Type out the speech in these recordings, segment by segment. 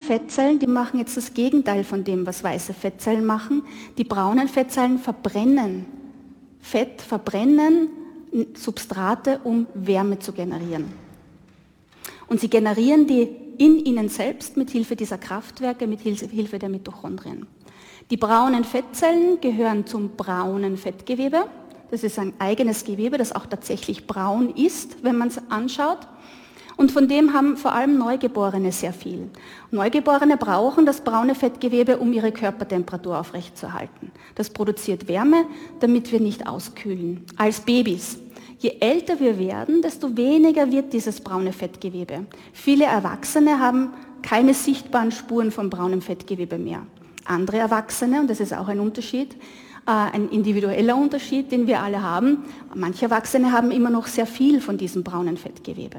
Fettzellen, die machen jetzt das Gegenteil von dem, was weiße Fettzellen machen. Die braunen Fettzellen verbrennen Fett, verbrennen Substrate, um Wärme zu generieren. Und sie generieren die in ihnen selbst mit Hilfe dieser Kraftwerke, mit Hilfe der Mitochondrien. Die braunen Fettzellen gehören zum braunen Fettgewebe. Das ist ein eigenes Gewebe, das auch tatsächlich braun ist, wenn man es anschaut. Und von dem haben vor allem Neugeborene sehr viel. Neugeborene brauchen das braune Fettgewebe, um ihre Körpertemperatur aufrechtzuerhalten. Das produziert Wärme, damit wir nicht auskühlen. Als Babys. Je älter wir werden, desto weniger wird dieses braune Fettgewebe. Viele Erwachsene haben keine sichtbaren Spuren von braunem Fettgewebe mehr. Andere Erwachsene, und das ist auch ein Unterschied, ein individueller Unterschied, den wir alle haben, manche Erwachsene haben immer noch sehr viel von diesem braunen Fettgewebe.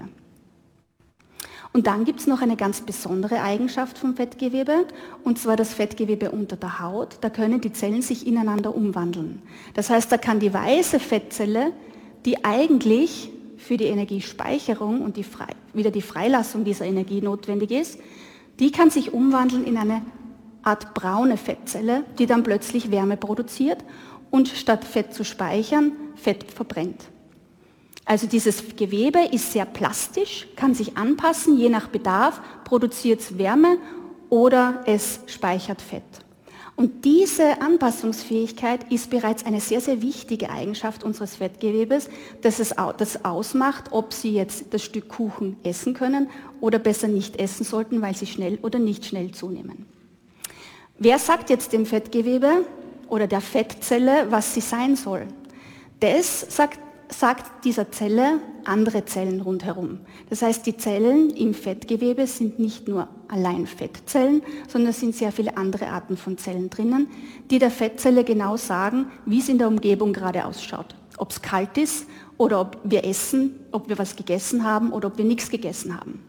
Und dann gibt es noch eine ganz besondere Eigenschaft vom Fettgewebe, und zwar das Fettgewebe unter der Haut. Da können die Zellen sich ineinander umwandeln. Das heißt, da kann die weiße Fettzelle, die eigentlich für die Energiespeicherung und wieder die Freilassung dieser Energie notwendig ist, die kann sich umwandeln in eine Art braune Fettzelle, die dann plötzlich Wärme produziert und statt Fett zu speichern, Fett verbrennt. Also dieses Gewebe ist sehr plastisch, kann sich anpassen, je nach Bedarf produziert es Wärme oder es speichert Fett. Und diese Anpassungsfähigkeit ist bereits eine sehr, sehr wichtige Eigenschaft unseres Fettgewebes, das ausmacht, ob Sie jetzt das Stück Kuchen essen können oder besser nicht essen sollten, weil Sie schnell oder nicht schnell zunehmen. Wer sagt jetzt dem Fettgewebe oder der Fettzelle, was sie sein soll? Das sagt dieser Zelle andere Zellen rundherum. Das heißt, die Zellen im Fettgewebe sind nicht nur allein Fettzellen, sondern es sind sehr viele andere Arten von Zellen drinnen, die der Fettzelle genau sagen, wie es in der Umgebung gerade ausschaut. Ob es kalt ist oder ob wir essen, ob wir was gegessen haben oder ob wir nichts gegessen haben.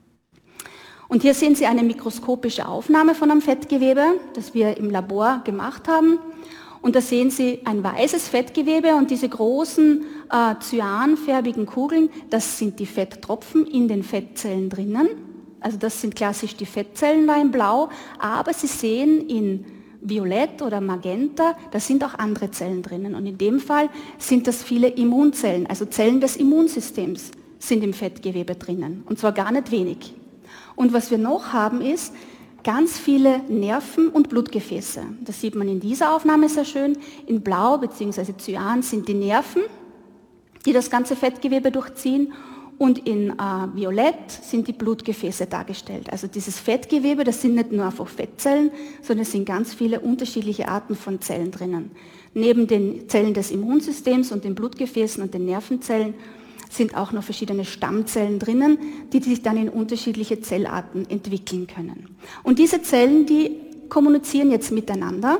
Und hier sehen Sie eine mikroskopische Aufnahme von einem Fettgewebe, das wir im Labor gemacht haben. Und da sehen Sie ein weißes Fettgewebe und diese großen cyanfärbigen Kugeln, das sind die Fetttropfen in den Fettzellen drinnen. Also das sind klassisch die Fettzellen da in Blau, aber Sie sehen in Violett oder Magenta, da sind auch andere Zellen drinnen. Und in dem Fall sind das viele Immunzellen, also Zellen des Immunsystems sind im Fettgewebe drinnen. Und zwar gar nicht wenig. Und was wir noch haben ist, ganz viele Nerven und Blutgefäße. Das sieht man in dieser Aufnahme sehr schön. In Blau bzw. Cyan sind die Nerven, die das ganze Fettgewebe durchziehen. Und in Violett sind die Blutgefäße dargestellt. Also dieses Fettgewebe, das sind nicht nur einfach Fettzellen, sondern es sind ganz viele unterschiedliche Arten von Zellen drinnen. Neben den Zellen des Immunsystems und den Blutgefäßen und den Nervenzellen sind auch noch verschiedene Stammzellen drinnen, die sich dann in unterschiedliche Zellarten entwickeln können. Und diese Zellen, die kommunizieren jetzt miteinander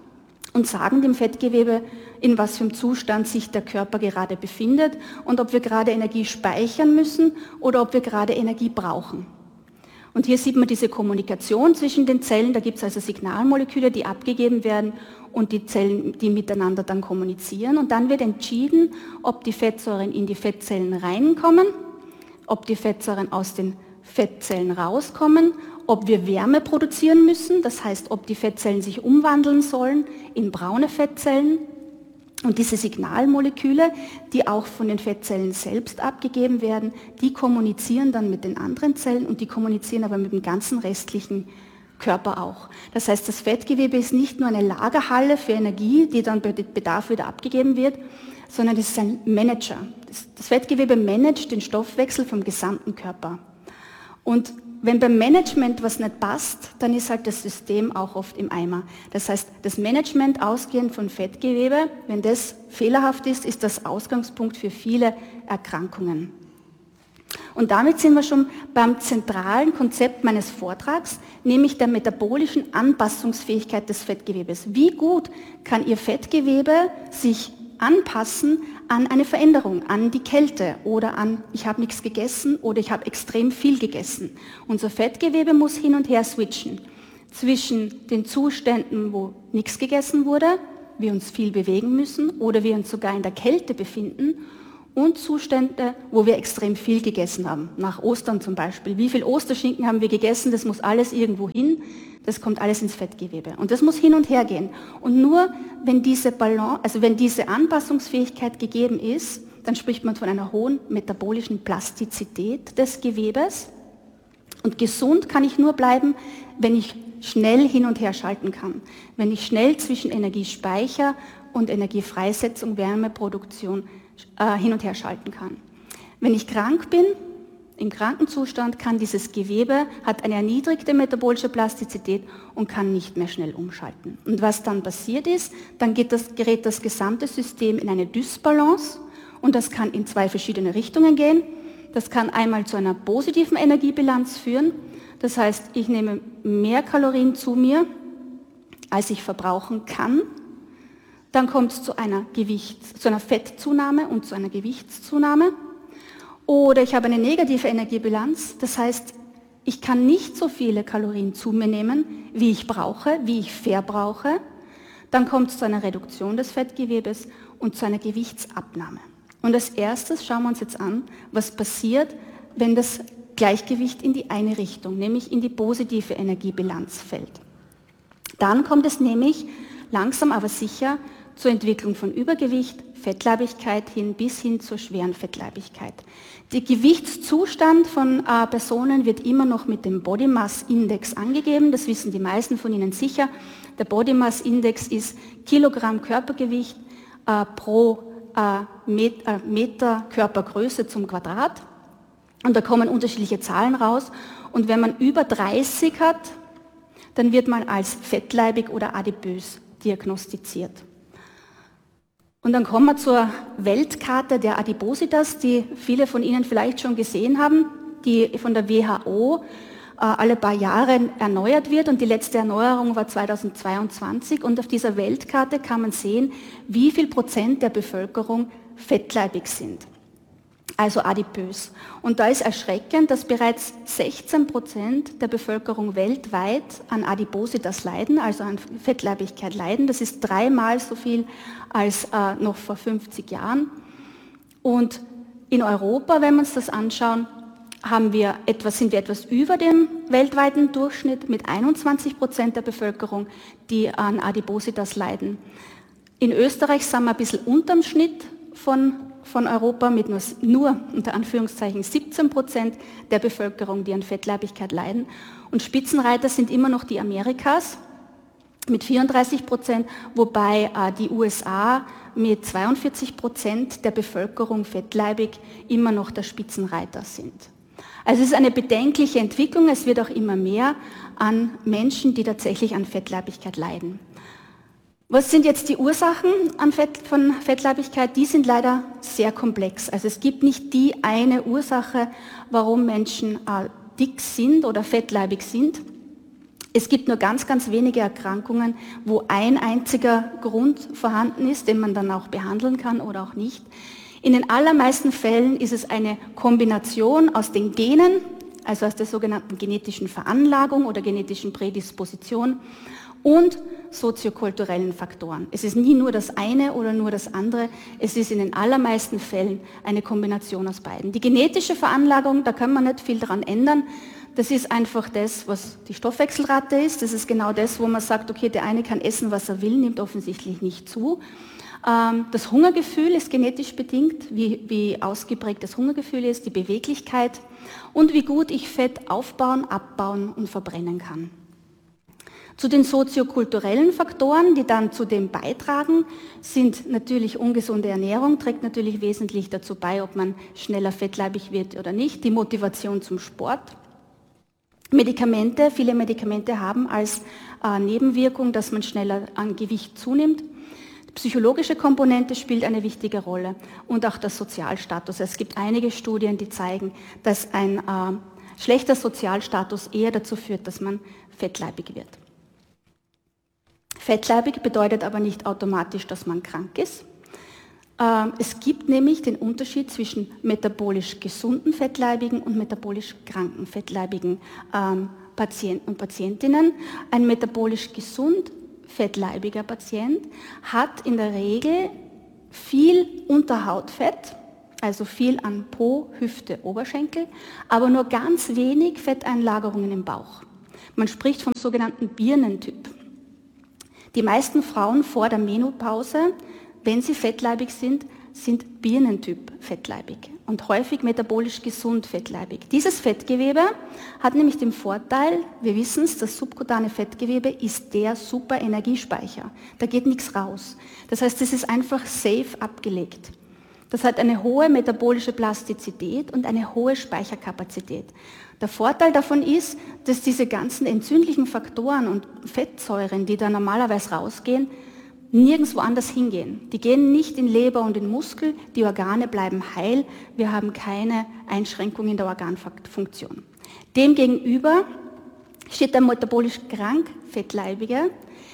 und sagen dem Fettgewebe, in was für einem Zustand sich der Körper gerade befindet und ob wir gerade Energie speichern müssen oder ob wir gerade Energie brauchen. Und hier sieht man diese Kommunikation zwischen den Zellen, da gibt es also Signalmoleküle, die abgegeben werden und die Zellen, die miteinander dann kommunizieren. Und dann wird entschieden, ob die Fettsäuren in die Fettzellen reinkommen, ob die Fettsäuren aus den Fettzellen rauskommen, ob wir Wärme produzieren müssen, das heißt, ob die Fettzellen sich umwandeln sollen in braune Fettzellen. Und diese Signalmoleküle, die auch von den Fettzellen selbst abgegeben werden, die kommunizieren dann mit den anderen Zellen und die kommunizieren aber mit dem ganzen restlichen Körper auch. Das heißt, das Fettgewebe ist nicht nur eine Lagerhalle für Energie, die dann bei Bedarf wieder abgegeben wird, sondern es ist ein Manager. Das Fettgewebe managt den Stoffwechsel vom gesamten Körper. Und wenn beim Management was nicht passt, dann ist halt das System auch oft im Eimer. Das heißt, das Management ausgehend von Fettgewebe, wenn das fehlerhaft ist, ist das Ausgangspunkt für viele Erkrankungen. Und damit sind wir schon beim zentralen Konzept meines Vortrags, nämlich der metabolischen Anpassungsfähigkeit des Fettgewebes. Wie gut kann Ihr Fettgewebe sich anpassen an eine Veränderung, an die Kälte oder an, ich habe nichts gegessen oder ich habe extrem viel gegessen. Unser Fettgewebe muss hin und her switchen zwischen den Zuständen, wo nichts gegessen wurde, wir uns viel bewegen müssen oder wir uns sogar in der Kälte befinden und Zustände, wo wir extrem viel gegessen haben. Nach Ostern zum Beispiel. Wie viel Osterschinken haben wir gegessen? Das muss alles irgendwo hin. Das kommt alles ins Fettgewebe. Und das muss hin und her gehen. Und nur wenn diese Balance, also wenn diese Anpassungsfähigkeit gegeben ist, dann spricht man von einer hohen metabolischen Plastizität des Gewebes. Und gesund kann ich nur bleiben, wenn ich schnell hin und her schalten kann. Wenn ich schnell zwischen Energiespeicher und Energiefreisetzung, Wärmeproduktion hin und her schalten kann. Wenn ich krank bin, im Krankenzustand, kann dieses Gewebe, hat eine erniedrigte metabolische Plastizität und kann nicht mehr schnell umschalten. Und was dann passiert ist, dann gerät das gesamte System in eine Dysbalance und das kann in zwei verschiedene Richtungen gehen. Das kann einmal zu einer positiven Energiebilanz führen, das heißt, ich nehme mehr Kalorien zu mir, als ich verbrauchen kann. Dann kommt es zu einer Fettzunahme und zu einer Gewichtszunahme. Oder ich habe eine negative Energiebilanz, das heißt, ich kann nicht so viele Kalorien zu mir nehmen, wie ich brauche, wie ich verbrauche. Dann kommt es zu einer Reduktion des Fettgewebes und zu einer Gewichtsabnahme. Und als erstes schauen wir uns jetzt an, was passiert, wenn das Gleichgewicht in die eine Richtung, nämlich in die positive Energiebilanz fällt. Dann kommt es nämlich langsam aber sicher zur Entwicklung von Übergewicht, Fettleibigkeit bis hin zur schweren Fettleibigkeit. Der Gewichtszustand von Personen wird immer noch mit dem Body Mass Index angegeben, das wissen die meisten von Ihnen sicher. Der Body Mass Index ist Kilogramm Körpergewicht pro Meter Körpergröße zum Quadrat. Und da kommen unterschiedliche Zahlen raus. Und wenn man über 30 hat, dann wird man als fettleibig oder adipös diagnostiziert. Und dann kommen wir zur Weltkarte der Adipositas, die viele von Ihnen vielleicht schon gesehen haben, die von der WHO alle paar Jahre erneuert wird. Und die letzte Erneuerung war 2022. Und auf dieser Weltkarte kann man sehen, wie viel Prozent der Bevölkerung fettleibig sind. Also adipös. Und da ist erschreckend, dass bereits 16% der Bevölkerung weltweit an Adipositas leiden, also an Fettleibigkeit leiden. Das ist 3-mal so viel als noch vor 50 Jahren. Und in Europa, wenn wir uns das anschauen, sind wir etwas über dem weltweiten Durchschnitt mit 21% der Bevölkerung, die an Adipositas leiden. In Österreich sind wir ein bisschen unterm Schnitt von Europa mit nur unter Anführungszeichen 17% der Bevölkerung, die an Fettleibigkeit leiden. Und Spitzenreiter sind immer noch die Amerikas mit 34%, wobei die USA mit 42% der Bevölkerung fettleibig immer noch der Spitzenreiter sind. Also es ist eine bedenkliche Entwicklung, es wird auch immer mehr an Menschen, die tatsächlich an Fettleibigkeit leiden. Was sind jetzt die Ursachen von Fettleibigkeit? Die sind leider sehr komplex. Also es gibt nicht die eine Ursache, warum Menschen dick sind oder fettleibig sind. Es gibt nur ganz, ganz wenige Erkrankungen, wo ein einziger Grund vorhanden ist, den man dann auch behandeln kann oder auch nicht. In den allermeisten Fällen ist es eine Kombination aus den Genen, also aus der sogenannten genetischen Veranlagung oder genetischen Prädisposition und soziokulturellen Faktoren. Es ist nie nur das eine oder nur das andere, es ist in den allermeisten Fällen eine Kombination aus beiden. Die genetische Veranlagung, da kann man nicht viel daran ändern, das ist einfach das, was die Stoffwechselrate ist, das ist genau das, wo man sagt, okay, der eine kann essen, was er will, nimmt offensichtlich nicht zu. Das Hungergefühl ist genetisch bedingt, wie ausgeprägt das Hungergefühl ist, die Beweglichkeit und wie gut ich Fett aufbauen, abbauen und verbrennen kann. Zu den soziokulturellen Faktoren, die dann zu dem beitragen, sind natürlich ungesunde Ernährung, trägt natürlich wesentlich dazu bei, ob man schneller fettleibig wird oder nicht, die Motivation zum Sport. Medikamente, viele Medikamente haben als Nebenwirkung, dass man schneller an Gewicht zunimmt. Die psychologische Komponente spielt eine wichtige Rolle und auch der Sozialstatus. Es gibt einige Studien, die zeigen, dass ein schlechter Sozialstatus eher dazu führt, dass man fettleibig wird. Fettleibig bedeutet aber nicht automatisch, dass man krank ist. Es gibt nämlich den Unterschied zwischen metabolisch gesunden Fettleibigen und metabolisch kranken fettleibigen Patienten und Patientinnen. Ein metabolisch gesund fettleibiger Patient hat in der Regel viel Unterhautfett, Also viel an Po, Hüfte, Oberschenkel, aber nur ganz wenig Fetteinlagerungen im Bauch. Man spricht vom sogenannten Birnentyp. Die meisten Frauen vor der Menopause, wenn sie fettleibig sind Birnentyp fettleibig und häufig metabolisch gesund fettleibig. Dieses Fettgewebe hat nämlich den Vorteil, wir wissen es, das subkutane Fettgewebe ist der super Energiespeicher. Da geht nichts raus. Das heißt, es ist einfach safe abgelegt. Das hat eine hohe metabolische Plastizität und eine hohe Speicherkapazität. Der Vorteil davon ist, dass diese ganzen entzündlichen Faktoren und Fettsäuren, die da normalerweise rausgehen, nirgendwo anders hingehen. Die gehen nicht in Leber und in Muskel, die Organe bleiben heil, wir haben keine Einschränkung in der Organfunktion. Demgegenüber steht der metabolisch krank Fettleibige.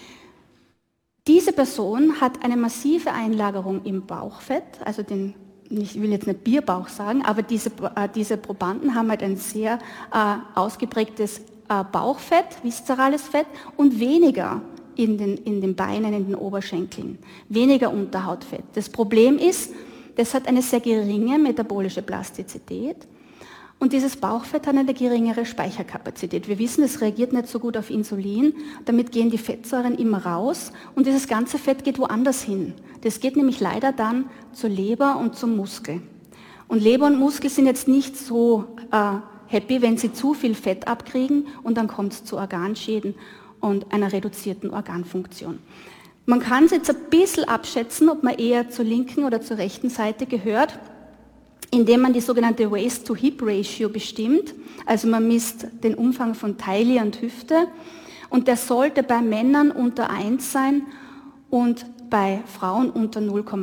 Diese Person hat eine massive Einlagerung im Bauchfett, also ich will jetzt nicht Bierbauch sagen, aber diese Probanden haben halt ein sehr ausgeprägtes Bauchfett, viszerales Fett und weniger in den Beinen, in den Oberschenkeln, weniger Unterhautfett. Das Problem ist, das hat eine sehr geringe metabolische Plastizität und dieses Bauchfett hat eine geringere Speicherkapazität. Wir wissen, es reagiert nicht so gut auf Insulin, damit gehen die Fettsäuren immer raus und dieses ganze Fett geht woanders hin. Das geht nämlich leider dann zur Leber und zum Muskel. Und Leber und Muskel sind jetzt nicht so happy, wenn sie zu viel Fett abkriegen und dann kommt es zu Organschäden und einer reduzierten Organfunktion. Man kann es jetzt ein bisschen abschätzen, ob man eher zur linken oder zur rechten Seite gehört, indem man die sogenannte Waist-to-Hip-Ratio bestimmt. Also man misst den Umfang von Taille und Hüfte und der sollte bei Männern unter 1 sein und bei Frauen unter 0,8.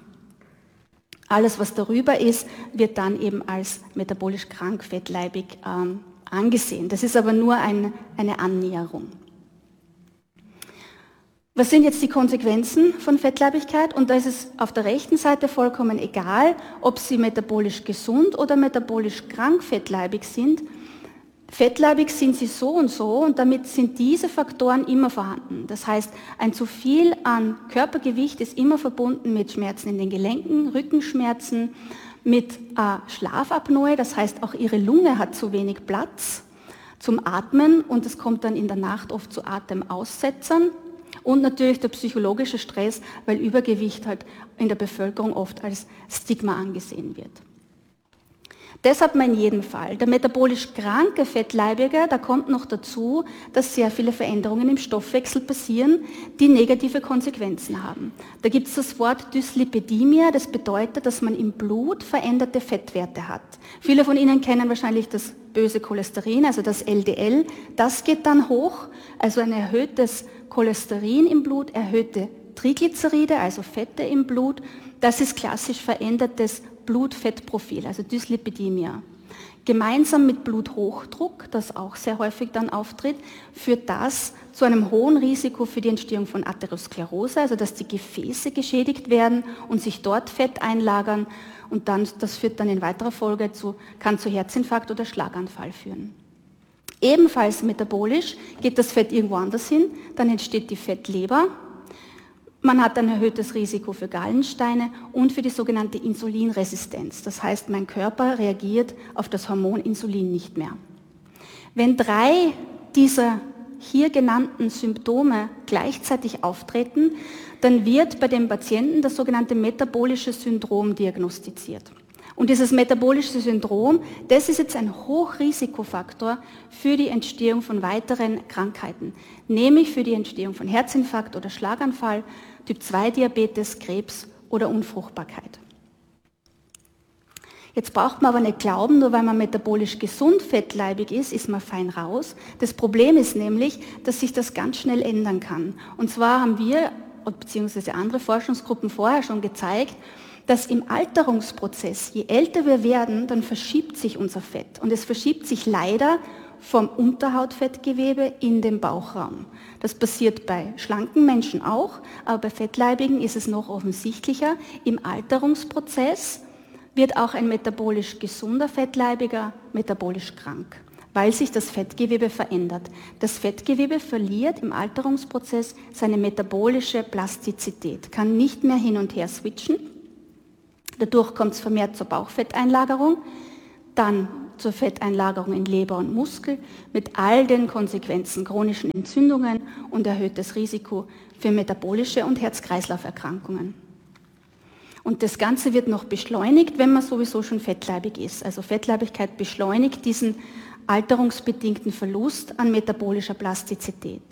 Alles, was darüber ist, wird dann eben als metabolisch krank fettleibig angesehen. Das ist aber nur eine Annäherung. Was sind jetzt die Konsequenzen von Fettleibigkeit? Und da ist es auf der rechten Seite vollkommen egal, ob Sie metabolisch gesund oder metabolisch krank fettleibig sind. Fettleibig sind Sie so und damit sind diese Faktoren immer vorhanden. Das heißt, ein zu viel an Körpergewicht ist immer verbunden mit Schmerzen in den Gelenken, Rückenschmerzen, mit Schlafapnoe, das heißt auch Ihre Lunge hat zu wenig Platz zum Atmen und es kommt dann in der Nacht oft zu Atemaussetzern. Und natürlich der psychologische Stress, weil Übergewicht halt in der Bevölkerung oft als Stigma angesehen wird. Das hat man in jedem Fall. Der metabolisch kranke Fettleibige, da kommt noch dazu, dass sehr viele Veränderungen im Stoffwechsel passieren, die negative Konsequenzen haben. Da gibt es das Wort Dyslipidemie, das bedeutet, dass man im Blut veränderte Fettwerte hat. Viele von Ihnen kennen wahrscheinlich das böse Cholesterin, also das LDL. Das geht dann hoch, also ein erhöhtes Cholesterin im Blut, erhöhte Triglyceride, also Fette im Blut. Das ist klassisch verändertes Blutfettprofil, also Dyslipidemie. Gemeinsam mit Bluthochdruck, das auch sehr häufig dann auftritt, führt das zu einem hohen Risiko für die Entstehung von Atherosklerose, also dass die Gefäße geschädigt werden und sich dort Fett einlagern und dann, das führt dann in weiterer Folge kann zu Herzinfarkt oder Schlaganfall führen. Ebenfalls metabolisch geht das Fett irgendwo anders hin, dann entsteht die Fettleber. Man hat ein erhöhtes Risiko für Gallensteine und für die sogenannte Insulinresistenz. Das heißt, mein Körper reagiert auf das Hormon Insulin nicht mehr. Wenn 3 dieser hier genannten Symptome gleichzeitig auftreten, dann wird bei dem Patienten das sogenannte metabolische Syndrom diagnostiziert. Und dieses metabolische Syndrom, das ist jetzt ein Hochrisikofaktor für die Entstehung von weiteren Krankheiten, nämlich für die Entstehung von Herzinfarkt oder Schlaganfall, Typ-2-Diabetes, Krebs oder Unfruchtbarkeit. Jetzt braucht man aber nicht glauben, nur weil man metabolisch gesund fettleibig ist man fein raus. Das Problem ist nämlich, dass sich das ganz schnell ändern kann. Und zwar haben wir, beziehungsweise andere Forschungsgruppen vorher schon gezeigt, dass im Alterungsprozess, je älter wir werden, dann verschiebt sich unser Fett. Und es verschiebt sich leider vom Unterhautfettgewebe in den Bauchraum. Das passiert bei schlanken Menschen auch, aber bei Fettleibigen ist es noch offensichtlicher. Im Alterungsprozess wird auch ein metabolisch gesunder Fettleibiger metabolisch krank, weil sich das Fettgewebe verändert. Das Fettgewebe verliert im Alterungsprozess seine metabolische Plastizität, kann nicht mehr hin und her switchen. Dadurch kommt es vermehrt zur Bauchfetteinlagerung, dann zur Fetteinlagerung in Leber und Muskel mit all den Konsequenzen, chronischen Entzündungen und erhöhtes Risiko für metabolische und Herz-Kreislauf-Erkrankungen. Und das Ganze wird noch beschleunigt, wenn man sowieso schon fettleibig ist. Also Fettleibigkeit beschleunigt diesen alterungsbedingten Verlust an metabolischer Plastizität.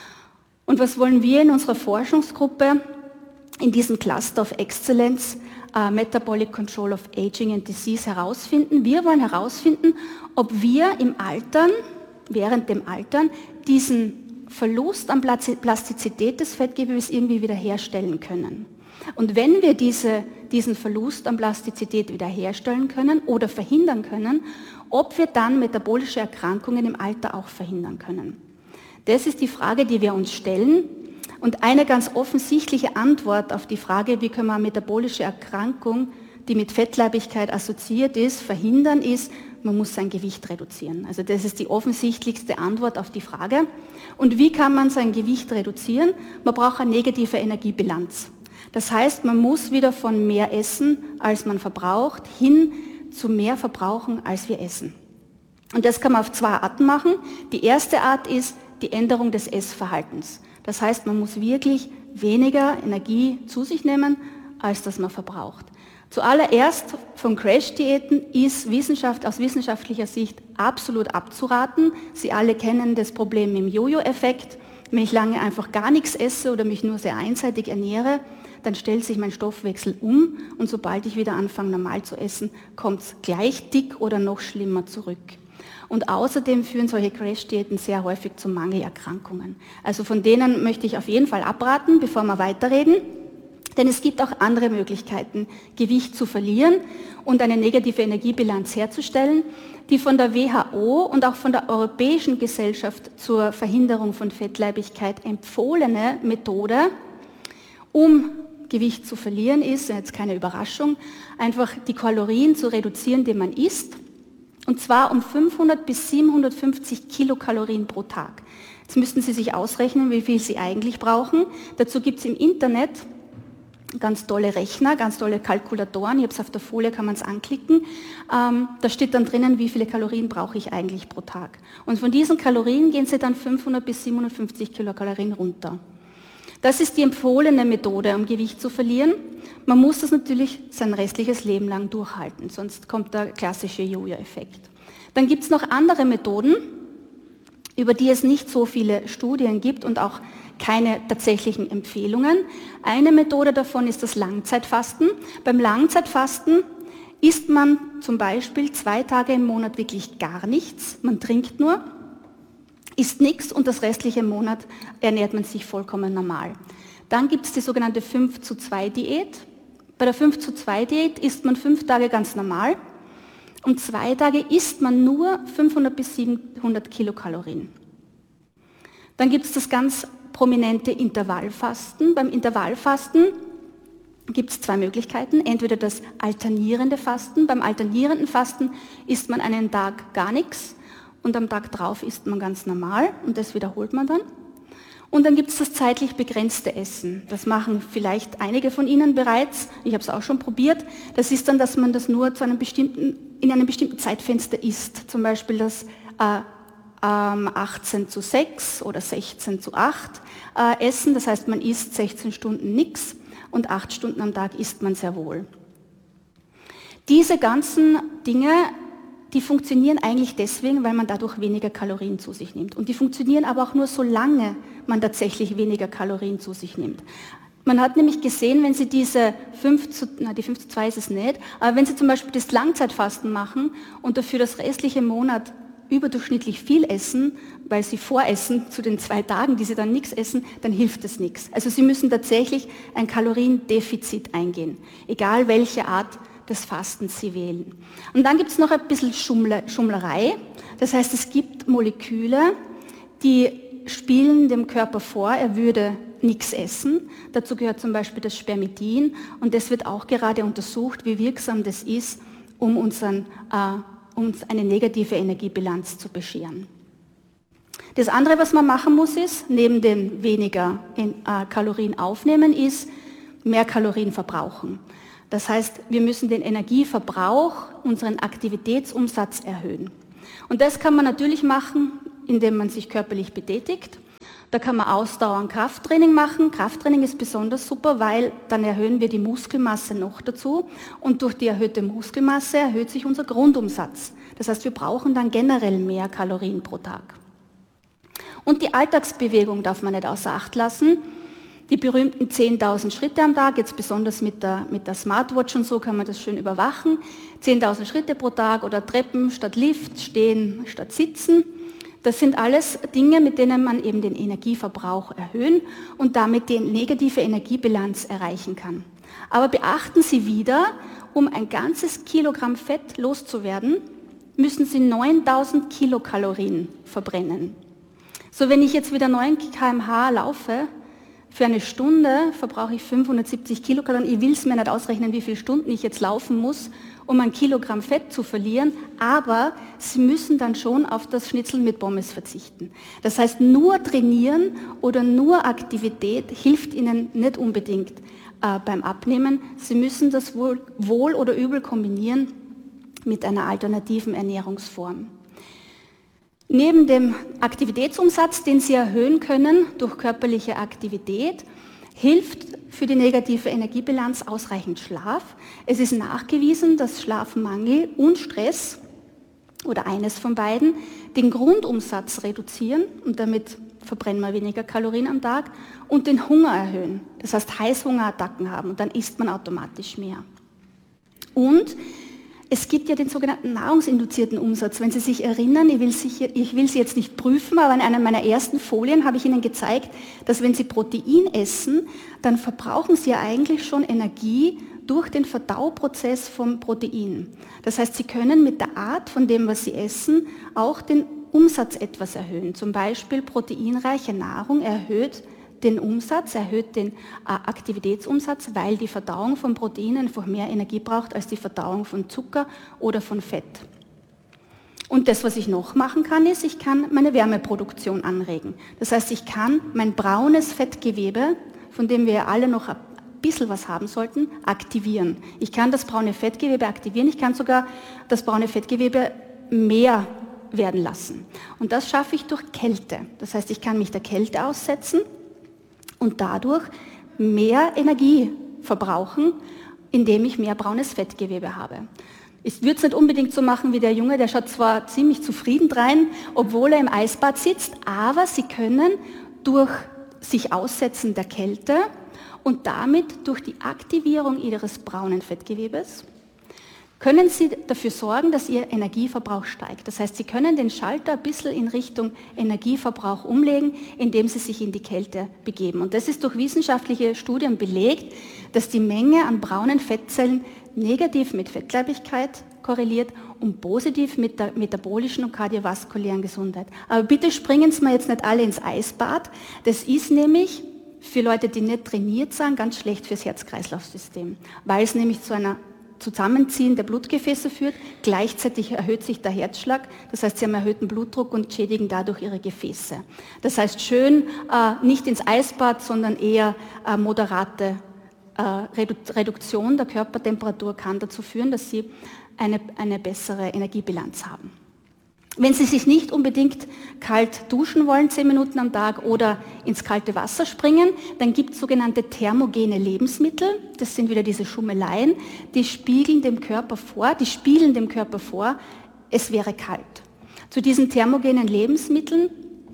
Und was wollen wir in unserer Forschungsgruppe in diesem Cluster of Excellence Metabolic Control of Aging and Disease herausfinden? Wir wollen herausfinden, ob wir im Altern, während dem Altern, diesen Verlust an Plastizität des Fettgewebes irgendwie wiederherstellen können. Und wenn wir diesen Verlust an Plastizität wiederherstellen können oder verhindern können, ob wir dann metabolische Erkrankungen im Alter auch verhindern können. Das ist die Frage, die wir uns stellen. Und eine ganz offensichtliche Antwort auf die Frage, wie können wir eine metabolische Erkrankung, die mit Fettleibigkeit assoziiert ist, verhindern, ist, man muss sein Gewicht reduzieren. Also das ist die offensichtlichste Antwort auf die Frage. Und wie kann man sein Gewicht reduzieren? Man braucht eine negative Energiebilanz. Das heißt, man muss wieder von mehr essen, als man verbraucht, hin zu mehr verbrauchen, als wir essen. Und das kann man auf zwei Arten machen. Die erste Art ist die Änderung des Essverhaltens. Das heißt, man muss wirklich weniger Energie zu sich nehmen, als das man verbraucht. Zuallererst von Crash-Diäten ist aus wissenschaftlicher Sicht absolut abzuraten. Sie alle kennen das Problem mit dem Jojo-Effekt. Wenn ich lange einfach gar nichts esse oder mich nur sehr einseitig ernähre, dann stellt sich mein Stoffwechsel um und sobald ich wieder anfange, normal zu essen, kommt es gleich dick oder noch schlimmer zurück. Und außerdem führen solche Crash-Diäten sehr häufig zu Mangelerkrankungen. Also von denen möchte ich auf jeden Fall abraten, bevor wir weiterreden. Denn es gibt auch andere Möglichkeiten, Gewicht zu verlieren und eine negative Energiebilanz herzustellen. Die von der WHO und auch von der Europäischen Gesellschaft zur Verhinderung von Fettleibigkeit empfohlene Methode, um Gewicht zu verlieren, ist, jetzt keine Überraschung, einfach die Kalorien zu reduzieren, die man isst. Und zwar um 500 bis 750 Kilokalorien pro Tag. Jetzt müssten Sie sich ausrechnen, wie viel Sie eigentlich brauchen. Dazu gibt es im Internet ganz tolle Rechner, ganz tolle Kalkulatoren. Ich habe es auf der Folie, kann man es anklicken. Da steht dann drinnen, wie viele Kalorien brauche ich eigentlich pro Tag. Und von diesen Kalorien gehen Sie dann 500 bis 750 Kilokalorien runter. Das ist die empfohlene Methode, um Gewicht zu verlieren. Man muss das natürlich sein restliches Leben lang durchhalten, sonst kommt der klassische Jojo-Effekt. Dann gibt es noch andere Methoden, über die es nicht so viele Studien gibt und auch keine tatsächlichen Empfehlungen. Eine Methode davon ist das Langzeitfasten. Beim Langzeitfasten isst man zum Beispiel 2 Tage im Monat wirklich gar nichts, man trinkt nur, isst nichts und das restliche Monat ernährt man sich vollkommen normal. Dann gibt es die sogenannte 5-zu-2-Diät. Bei der 5-zu-2-Diät isst man 5 Tage ganz normal und 2 Tage isst man nur 500 bis 700 Kilokalorien. Dann gibt es das ganz prominente Intervallfasten. Beim Intervallfasten gibt es 2 Möglichkeiten. Entweder das alternierende Fasten. Beim alternierenden Fasten isst man einen Tag gar nichts und am Tag drauf isst man ganz normal und das wiederholt man dann. Und dann gibt es das zeitlich begrenzte Essen. Das machen vielleicht einige von Ihnen bereits. Ich habe es auch schon probiert. Das ist dann, dass man das nur in einem bestimmten Zeitfenster isst. Zum Beispiel das 18:6 oder 16:8 Essen. Das heißt, man isst 16 Stunden nichts und 8 Stunden am Tag isst man sehr wohl. Diese ganzen Dinge, die funktionieren eigentlich deswegen, weil man dadurch weniger Kalorien zu sich nimmt. Und die funktionieren aber auch nur, solange man tatsächlich weniger Kalorien zu sich nimmt. Man hat nämlich gesehen, wenn Sie diese die 5-zu-2 ist es nicht, aber wenn Sie zum Beispiel das Langzeitfasten machen und dafür das restliche Monat überdurchschnittlich viel essen, weil Sie voressen zu den 2 Tagen, die Sie dann nichts essen, dann hilft es nichts. Also Sie müssen tatsächlich ein Kaloriendefizit eingehen, egal welche Art des Fastens Sie wählen. Und dann gibt es noch ein bisschen Schummlerei. Das heißt, es gibt Moleküle, die spielen dem Körper vor, er würde nichts essen. Dazu gehört zum Beispiel das Spermidin und das wird auch gerade untersucht, wie wirksam das ist, um uns eine negative Energiebilanz zu bescheren. Das andere, was man machen muss, ist, neben dem weniger Kalorien aufnehmen, ist mehr Kalorien verbrauchen. Das heißt, wir müssen den Energieverbrauch, unseren Aktivitätsumsatz erhöhen. Und das kann man natürlich machen, indem man sich körperlich betätigt. Da kann man Ausdauer- und Krafttraining machen. Krafttraining ist besonders super, weil dann erhöhen wir die Muskelmasse noch dazu und durch die erhöhte Muskelmasse erhöht sich unser Grundumsatz. Das heißt, wir brauchen dann generell mehr Kalorien pro Tag. Und die Alltagsbewegung darf man nicht außer Acht lassen. Die berühmten 10.000 Schritte am Tag, jetzt besonders mit der Smartwatch und so kann man das schön überwachen. 10.000 Schritte pro Tag oder Treppen statt Lift, Stehen statt Sitzen. Das sind alles Dinge, mit denen man eben den Energieverbrauch erhöhen und damit die negative Energiebilanz erreichen kann. Aber beachten Sie wieder, um ein ganzes Kilogramm Fett loszuwerden, müssen Sie 9.000 Kilokalorien verbrennen. So, wenn ich jetzt wieder 9 km/h laufe, für eine Stunde verbrauche ich 570 Kilokalorien. Ich will es mir nicht ausrechnen, wie viele Stunden ich jetzt laufen muss, um 1 Kilogramm Fett zu verlieren, aber Sie müssen dann schon auf das Schnitzel mit Pommes verzichten. Das heißt, nur trainieren oder nur Aktivität hilft Ihnen nicht unbedingt beim Abnehmen. Sie müssen das wohl oder übel kombinieren mit einer alternativen Ernährungsform. Neben dem Aktivitätsumsatz, den Sie erhöhen können durch körperliche Aktivität, hilft für die negative Energiebilanz ausreichend Schlaf. Es ist nachgewiesen, dass Schlafmangel und Stress oder eines von beiden den Grundumsatz reduzieren und damit verbrennen wir weniger Kalorien am Tag und den Hunger erhöhen. Das heißt Heißhungerattacken haben und dann isst man automatisch mehr. Und es gibt ja den sogenannten nahrungsinduzierten Umsatz. Wenn Sie sich erinnern, ich will Sie jetzt nicht prüfen, aber in einer meiner ersten Folien habe ich Ihnen gezeigt, dass wenn Sie Protein essen, dann verbrauchen Sie ja eigentlich schon Energie durch den Verdauprozess vom Protein. Das heißt, Sie können mit der Art von dem, was Sie essen, auch den Umsatz etwas erhöhen. Zum Beispiel proteinreiche Nahrung erhöht den Umsatz, erhöht den Aktivitätsumsatz, weil die Verdauung von Proteinen einfach mehr Energie braucht als die Verdauung von Zucker oder von Fett. Und das, was ich noch machen kann, ist, ich kann meine Wärmeproduktion anregen. Das heißt, ich kann mein braunes Fettgewebe, von dem wir alle noch ein bisschen was haben sollten, aktivieren. Ich kann das braune Fettgewebe aktivieren, ich kann sogar das braune Fettgewebe mehr werden lassen. Und das schaffe ich durch Kälte. Das heißt, ich kann mich der Kälte aussetzen und dadurch mehr Energie verbrauchen, indem ich mehr braunes Fettgewebe habe. Ich würde es nicht unbedingt so machen wie der Junge, der schaut zwar ziemlich zufrieden drein, obwohl er im Eisbad sitzt, aber Sie können durch sich Aussetzen der Kälte und damit durch die Aktivierung Ihres braunen Fettgewebes können Sie dafür sorgen, dass Ihr Energieverbrauch steigt. Das heißt, Sie können den Schalter ein bisschen in Richtung Energieverbrauch umlegen, indem Sie sich in die Kälte begeben. Und das ist durch wissenschaftliche Studien belegt, dass die Menge an braunen Fettzellen negativ mit Fettleibigkeit korreliert und positiv mit der metabolischen und kardiovaskulären Gesundheit. Aber bitte springen Sie mal jetzt nicht alle ins Eisbad. Das ist nämlich für Leute, die nicht trainiert sind, ganz schlecht fürs Herz-Kreislauf-System, weil es nämlich zu einer Zusammenziehen der Blutgefäße führt. Gleichzeitig erhöht sich der Herzschlag, das heißt, Sie haben erhöhten Blutdruck und schädigen dadurch Ihre Gefäße. Das heißt, schön nicht ins Eisbad, sondern eher moderate Reduktion der Körpertemperatur kann dazu führen, dass Sie eine bessere Energiebilanz haben. Wenn Sie sich nicht unbedingt kalt duschen wollen, 10 Minuten am Tag oder ins kalte Wasser springen, dann gibt es sogenannte thermogene Lebensmittel. Das sind wieder diese Schummeleien, die spiegeln dem Körper vor, es wäre kalt. Zu diesen thermogenen Lebensmitteln,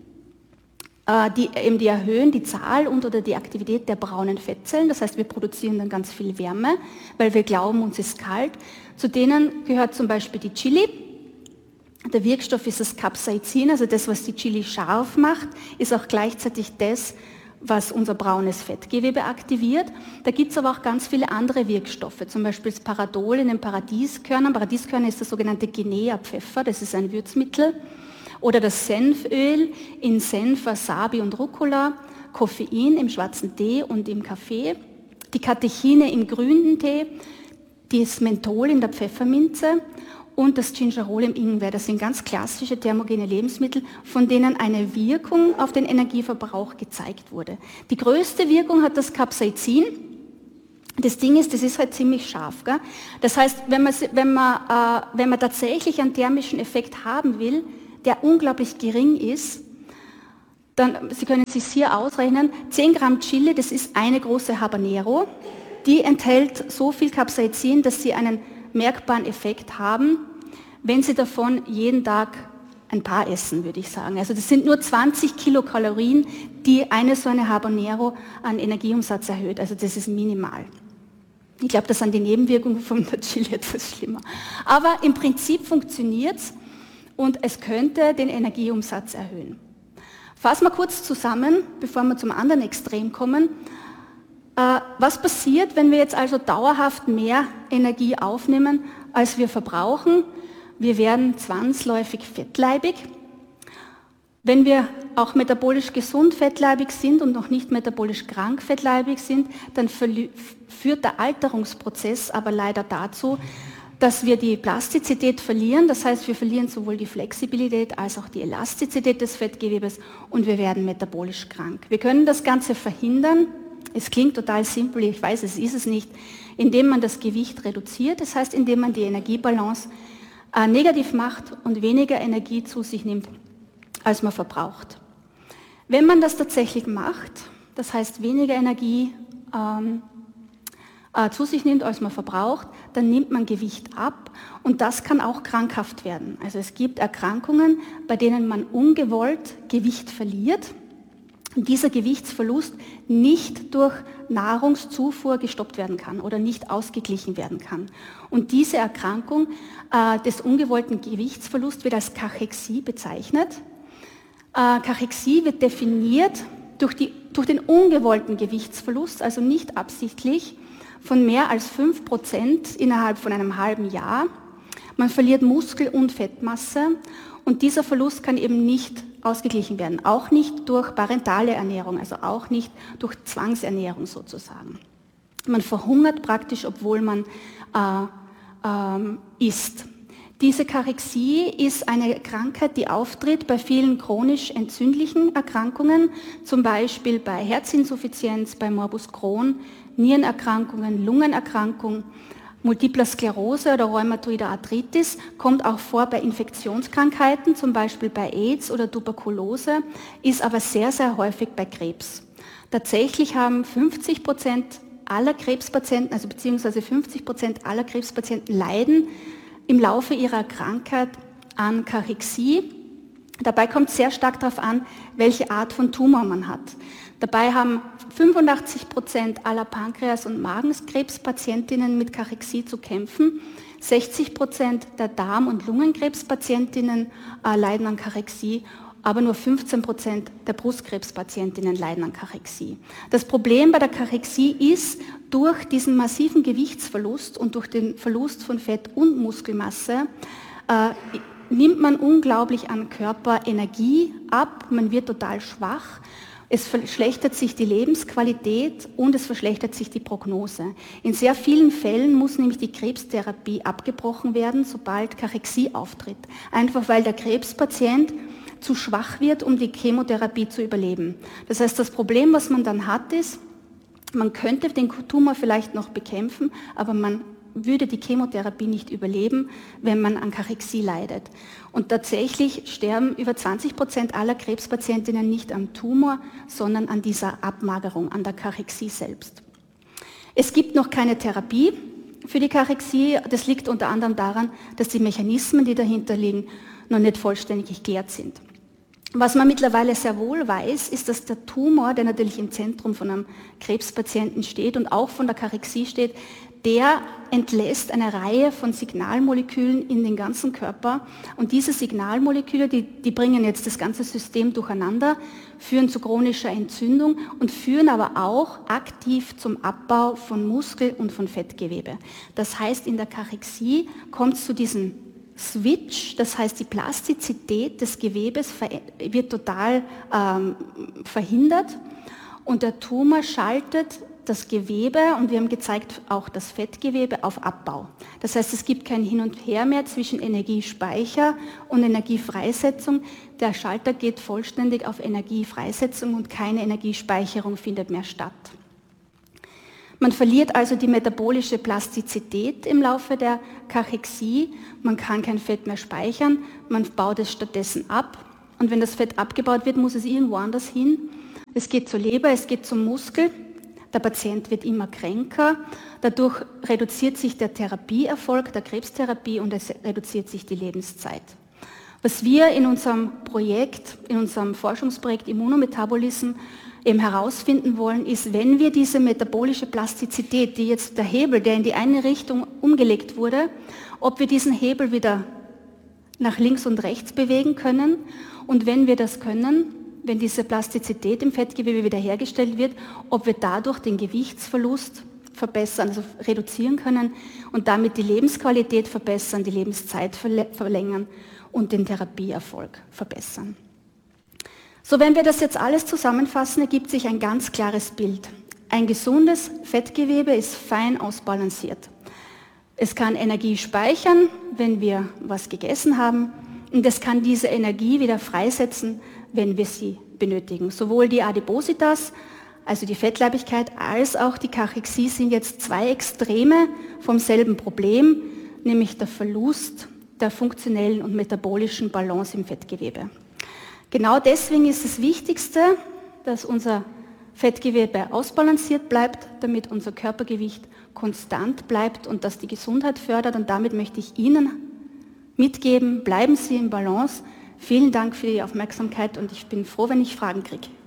die erhöhen die Zahl und/oder die Aktivität der braunen Fettzellen. Das heißt, wir produzieren dann ganz viel Wärme, weil wir glauben, uns ist kalt. Zu denen gehört zum Beispiel die Chili. Der Wirkstoff ist das Capsaicin, also das, was die Chili scharf macht, ist auch gleichzeitig das, was unser braunes Fettgewebe aktiviert. Da gibt es aber auch ganz viele andere Wirkstoffe, zum Beispiel das Paradol in den Paradieskörnern. Paradieskörner ist das sogenannte Guinea-Pfeffer, das ist ein Würzmittel. Oder das Senföl in Senf, Wasabi und Rucola, Koffein im schwarzen Tee und im Kaffee, die Katechine im grünen Tee, das Menthol in der Pfefferminze und das Gingerol im Ingwer. Das sind ganz klassische thermogene Lebensmittel, von denen eine Wirkung auf den Energieverbrauch gezeigt wurde. Die größte Wirkung hat das Capsaicin. Das Ding ist, das ist halt ziemlich scharf. Gell? Das heißt, wenn man tatsächlich einen thermischen Effekt haben will, der unglaublich gering ist, dann, Sie können es sich hier ausrechnen, 10 Gramm Chili, das ist eine große Habanero, die enthält so viel Capsaicin, dass Sie einen merkbaren Effekt haben, wenn Sie davon jeden Tag ein paar essen, würde ich sagen. Also das sind nur 20 Kilokalorien, die so eine Habanero an Energieumsatz erhöht. Also das ist minimal. Ich glaube, das sind die Nebenwirkungen von der Chili etwas schlimmer. Aber im Prinzip funktioniert es und es könnte den Energieumsatz erhöhen. Fassen wir kurz zusammen, bevor wir zum anderen Extrem kommen. Was passiert, wenn wir jetzt also dauerhaft mehr Energie aufnehmen, als wir verbrauchen? Wir werden zwangsläufig fettleibig. Wenn wir auch metabolisch gesund fettleibig sind und noch nicht metabolisch krank fettleibig sind, dann führt der Alterungsprozess aber leider dazu, dass wir die Plastizität verlieren. Das heißt, wir verlieren sowohl die Flexibilität als auch die Elastizität des Fettgewebes und wir werden metabolisch krank. Wir können das Ganze verhindern. Es klingt total simpel, ich weiß, es ist es nicht, indem man das Gewicht reduziert. Das heißt, indem man die Energiebalance negativ macht und weniger Energie zu sich nimmt, als man verbraucht. Wenn man das tatsächlich macht, das heißt weniger Energie zu sich nimmt, als man verbraucht, dann nimmt man Gewicht ab und das kann auch krankhaft werden. Also es gibt Erkrankungen, bei denen man ungewollt Gewicht verliert und dieser Gewichtsverlust nicht durch Nahrungszufuhr gestoppt werden kann oder nicht ausgeglichen werden kann. Und diese Erkrankung des ungewollten Gewichtsverlusts wird als Kachexie bezeichnet. Kachexie wird definiert durch den ungewollten Gewichtsverlust, also nicht absichtlich, von mehr als 5% innerhalb von einem halben Jahr. Man verliert Muskel- und Fettmasse und dieser Verlust kann eben nicht ausgeglichen werden, auch nicht durch parentale Ernährung, also auch nicht durch Zwangsernährung sozusagen. Man verhungert praktisch, obwohl man isst. Diese Kachexie ist eine Krankheit, die auftritt bei vielen chronisch entzündlichen Erkrankungen, zum Beispiel bei Herzinsuffizienz, bei Morbus Crohn, Nierenerkrankungen, Lungenerkrankungen, Multipler Sklerose oder Rheumatoide Arthritis, kommt auch vor bei Infektionskrankheiten, zum Beispiel bei AIDS oder Tuberkulose, ist aber sehr, sehr häufig bei Krebs. Tatsächlich haben 50% aller Krebspatienten, also beziehungsweise 50% aller Krebspatienten leiden im Laufe ihrer Krankheit an Kachexie. Dabei kommt sehr stark darauf an, welche Art von Tumor man hat. Dabei haben 85% aller Pankreas- und Magenkrebspatientinnen mit Kachexie zu kämpfen. 60% der Darm- und Lungenkrebspatientinnen leiden an Kachexie, aber nur 15% der Brustkrebspatientinnen leiden an Kachexie. Das Problem bei der Kachexie ist, durch diesen massiven Gewichtsverlust und durch den Verlust von Fett und Muskelmasse nimmt man unglaublich an Körperenergie ab, man wird total schwach, es verschlechtert sich die Lebensqualität und es verschlechtert sich die Prognose. In sehr vielen Fällen muss nämlich die Krebstherapie abgebrochen werden, sobald Kachexie auftritt. Einfach weil der Krebspatient zu schwach wird, um die Chemotherapie zu überleben. Das heißt, das Problem, was man dann hat, ist, man könnte den Tumor vielleicht noch bekämpfen, aber man würde die Chemotherapie nicht überleben, wenn man an Kachexie leidet. Und tatsächlich sterben über 20% aller Krebspatientinnen nicht am Tumor, sondern an dieser Abmagerung, an der Kachexie selbst. Es gibt noch keine Therapie für die Kachexie. Das liegt unter anderem daran, dass die Mechanismen, die dahinter liegen, noch nicht vollständig geklärt sind. Was man mittlerweile sehr wohl weiß, ist, dass der Tumor, der natürlich im Zentrum von einem Krebspatienten steht und auch von der Kachexie steht, der entlässt eine Reihe von Signalmolekülen in den ganzen Körper und diese Signalmoleküle, die bringen jetzt das ganze System durcheinander, führen zu chronischer Entzündung und führen aber auch aktiv zum Abbau von Muskel- und von Fettgewebe. Das heißt, in der Kachexie kommt es zu diesem Switch, das heißt, die Plastizität des Gewebes wird total verhindert und der Tumor schaltet das Gewebe, und wir haben gezeigt, auch das Fettgewebe, auf Abbau. Das heißt, es gibt kein Hin und Her mehr zwischen Energiespeicher und Energiefreisetzung. Der Schalter geht vollständig auf Energiefreisetzung und keine Energiespeicherung findet mehr statt. Man verliert also die metabolische Plastizität im Laufe der Kachexie. Man kann kein Fett mehr speichern, man baut es stattdessen ab. Und wenn das Fett abgebaut wird, muss es irgendwo anders hin. Es geht zur Leber, es geht zum Muskel. Der Patient wird immer kränker. Dadurch reduziert sich der Therapieerfolg der Krebstherapie und es reduziert sich die Lebenszeit. Was wir in unserem Projekt, in unserem Forschungsprojekt Immunometabolism eben herausfinden wollen, ist, wenn wir diese metabolische Plastizität, die jetzt der Hebel, der in die eine Richtung umgelegt wurde, ob wir diesen Hebel wieder nach links und rechts bewegen können. Und wenn wir das können, wenn diese Plastizität im Fettgewebe wiederhergestellt wird, ob wir dadurch den Gewichtsverlust verbessern, also reduzieren können und damit die Lebensqualität verbessern, die Lebenszeit verlängern und den Therapieerfolg verbessern. So, wenn wir das jetzt alles zusammenfassen, ergibt sich ein ganz klares Bild. Ein gesundes Fettgewebe ist fein ausbalanciert. Es kann Energie speichern, wenn wir was gegessen haben, und es kann diese Energie wieder freisetzen, wenn wir sie benötigen. Sowohl die Adipositas, also die Fettleibigkeit, als auch die Kachexie sind jetzt zwei Extreme vom selben Problem, nämlich der Verlust der funktionellen und metabolischen Balance im Fettgewebe. Genau deswegen ist das Wichtigste, dass unser Fettgewebe ausbalanciert bleibt, damit unser Körpergewicht konstant bleibt und das die Gesundheit fördert. Und damit möchte ich Ihnen mitgeben, bleiben Sie in Balance. Vielen Dank für die Aufmerksamkeit und ich bin froh, wenn ich Fragen kriege.